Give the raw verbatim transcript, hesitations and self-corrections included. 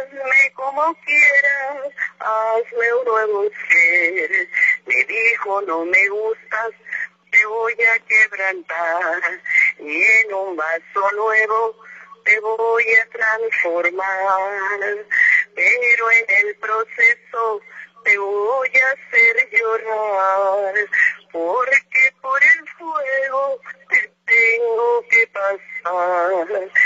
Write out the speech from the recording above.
hazme como quieras, hazme un nuevo ser. Me dijo, no me gustas, te voy a quebrantar, y en un vaso nuevo te voy a transformar, pero en el proceso te voy a hacer llorar, porque por el fuego te tengo que pasar.